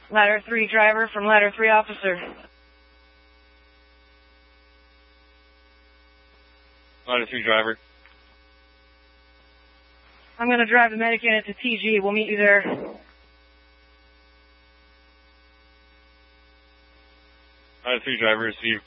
Ladder 3 driver from Ladder 3 officer. Ladder 3 driver. I'm going to drive the medic unit to TG. We'll meet you there. Ladder 3 driver, receive.